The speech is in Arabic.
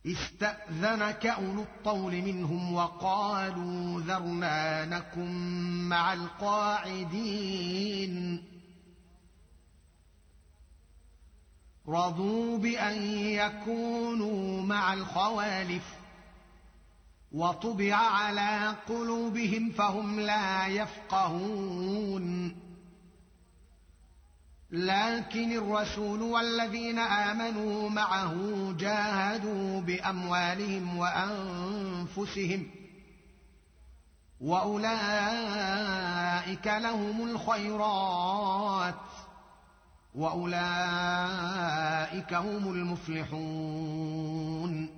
استأذنك أولو الطول منهم وقالوا ذرنا نكن مع القاعدين رضوا بأن يكونوا مع الخوالف وطبع على قلوبهم فهم لا يفقهون لكن الرسول والذين آمنوا معه جاهدوا بأموالهم وأنفسهم وأولئك لهم الخيرات وأولئك هم المفلحون